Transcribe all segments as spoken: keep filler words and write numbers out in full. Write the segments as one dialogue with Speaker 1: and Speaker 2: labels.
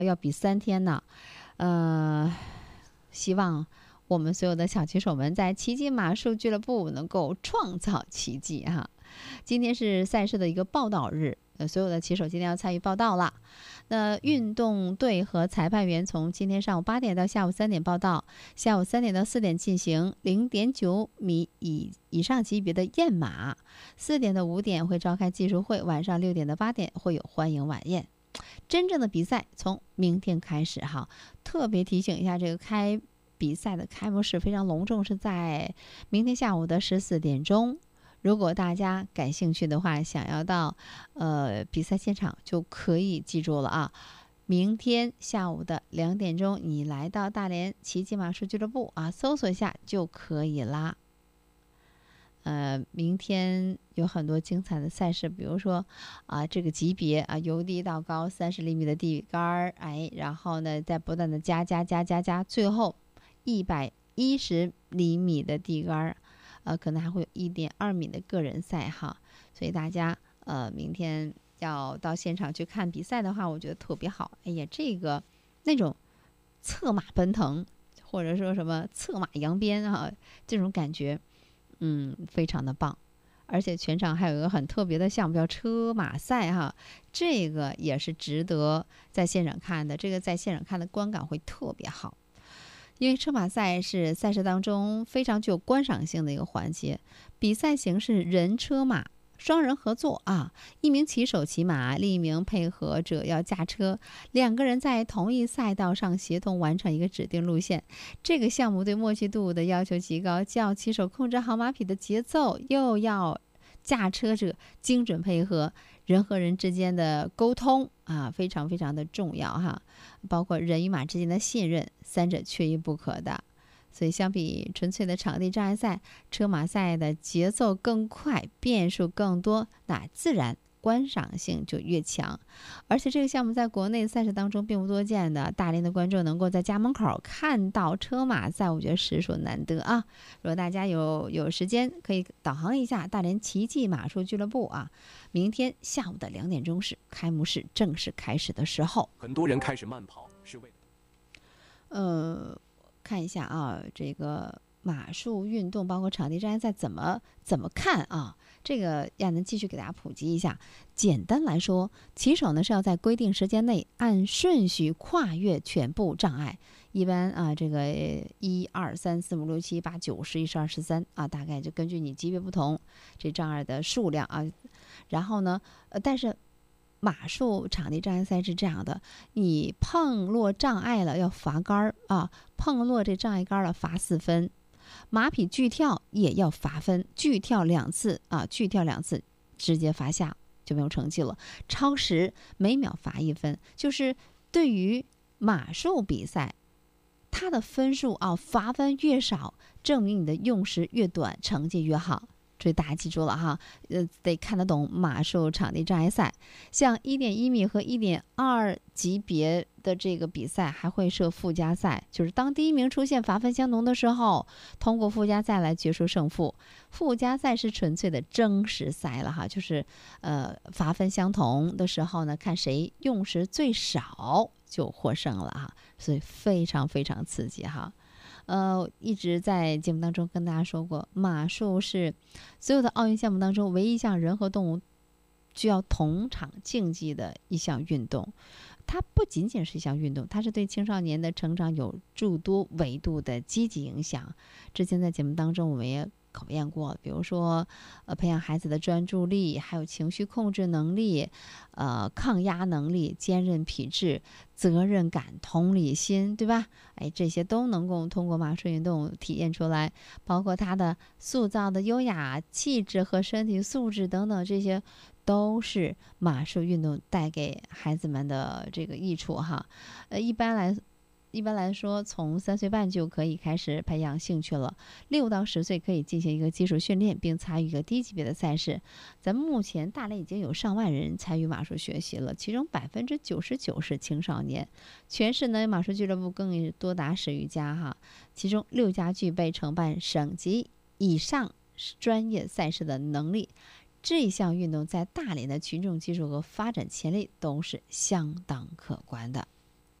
Speaker 1: 要比三天呢。呃，希望我们所有的小骑手们在奇迹马术俱乐部能够创造奇迹哈。今天是赛事的一个报道日，呃，所有的骑手今天要参与报道了。那运动队和裁判员从今天上午八点到下午三点报道，下午三点到四点进行零点九米以以上级别的验马，四点到五点会召开技术会，晚上六点到八点会有欢迎晚宴。真正的比赛从明天开始哈，特别提醒一下，这个开比赛的开幕式非常隆重，是在明天下午的十四点钟。如果大家感兴趣的话，想要到呃比赛现场，就可以记住了啊。明天下午的两点钟，你来到大连奇迹马术俱乐部啊，搜索一下就可以啦。呃，明天有很多精彩的赛事，比如说啊，这个级别啊，由低到高三十厘米的地杆儿，哎，然后呢，再不断的加加加加加，最后一百一十厘米的地杆儿，呃，可能还会有一点二米的个人赛哈。所以大家呃，明天要到现场去看比赛的话，我觉得特别好。哎呀，这个那种策马奔腾，或者说什么策马扬鞭啊，这种感觉。嗯，非常的棒，而且全场还有一个很特别的项目叫车马赛哈，这个也是值得在现场看的。这个在现场看的观感会特别好，因为车马赛是赛事当中非常具有观赏性的一个环节。比赛形式人车马双人合作啊，一名骑手骑马，另一名配合者要驾车，两个人在同一赛道上协同完成一个指定路线。这个项目对默契度的要求极高，既要骑手控制好马匹的节奏，又要驾车者精准配合，人和人之间的沟通啊，非常非常的重要哈，包括人与马之间的信任，三者缺一不可的。所以相比纯粹的场地障碍赛，车马赛的节奏更快，变数更多，那自然观赏性就越强。而且这个项目在国内赛事当中并不多见的，大连的观众能够在家门口看到车马赛，我觉得实属难得啊。如果大家有有时间，可以导航一下大连奇迹马术俱乐部啊。明天下午的两点钟是开幕式正式开始的时候。
Speaker 2: 很多人开始慢跑是为了
Speaker 1: 呃。看一下啊，这个马术运动包括场地障碍赛怎么怎么看啊？这个亚楠继续给大家普及一下。简单来说，骑手呢是要在规定时间内按顺序跨越全部障碍。一般啊，这个一二三四五六七八九十一十二十三啊，大概就根据你级别不同，这障碍的数量啊。然后呢，呃，但是马术场地障碍赛是这样的，你碰落障碍了要罚杆啊，碰落这障碍杆了罚四分，马匹拒跳也要罚分，拒跳两次啊，拒跳两次直接罚下就没有成绩了。超时每秒罚一分，就是对于马术比赛，它的分数啊罚分越少，证明你的用时越短，成绩越好。所以大家记住了哈，呃，得看得懂马术场地障碍赛。像一点一米和一点二级别的这个比赛还会设附加赛，就是当第一名出现罚分相同的时候，通过附加赛来决出胜负。附加赛是纯粹的争时赛了哈，就是呃罚分相同的时候呢，看谁用时最少就获胜了哈，所以非常非常刺激哈。呃，一直在节目当中跟大家说过，马术是所有的奥运项目当中唯一一项人和动物需要同场竞技的一项运动。它不仅仅是一项运动，它是对青少年的成长有诸多维度的积极影响。之前在节目当中我们也考验过，比如说呃培养孩子的专注力，还有情绪控制能力，呃抗压能力、坚韧体质、责任感、同理心，对吧？哎，这些都能够通过马术运动体现出来，包括他的塑造的优雅气质和身体素质等等，这些都是马术运动带给孩子们的这个益处哈。呃，一般来一般来说，从三岁半就可以开始培养兴趣了，六到十岁可以进行一个基础训练，并参与一个低级别的赛事。咱们目前大连已经有上万人参与马术学习了，其中百分之九十九是青少年。全市呢马术俱乐部更多达十余家哈，其中六家具备承办省级以上专业赛事的能力。这项运动在大连的群众基础和发展潜力都是相当可观的。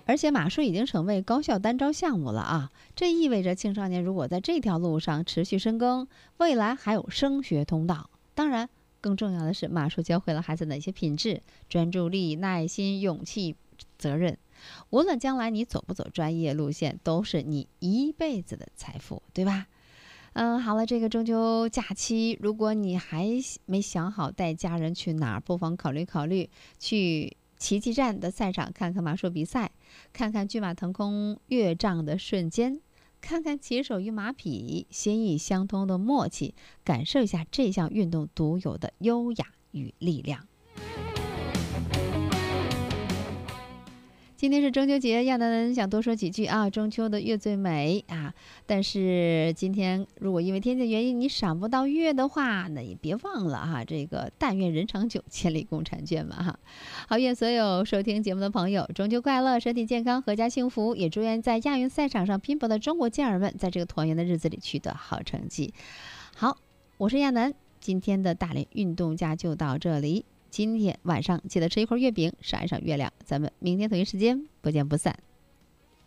Speaker 1: 而且马术已经成为高校单招项目了啊，这意味着青少年如果在这条路上持续深耕，未来还有升学通道。当然，更重要的是，马术教会了孩子哪些品质：专注力、耐心、勇气、责任。无论将来你走不走专业路线，都是你一辈子的财富，对吧？嗯，好了，这个中秋假期，如果你还没想好带家人去哪儿，不妨考虑考虑去奇迹站的赛场看看马术比赛，看看骏马腾空跃杖的瞬间，看看骑手与马匹心意相通的默契，感受一下这项运动独有的优雅与力量。今天是中秋节，亚楠想多说几句啊。中秋的月最美啊，但是今天如果因为天气原因你赏不到月的话，那也别忘了哈，这个但愿人长久，千里共婵娟嘛哈。好，愿所有收听节目的朋友中秋快乐，身体健康，阖家幸福。也祝愿在亚运赛场上拼搏的中国健儿们，在这个团圆的日子里取得好成绩。好，我是亚楠，今天的大连运动家就到这里。今天晚上记得吃一块月饼，赏一赏月亮。咱们明天同一时间不见不散。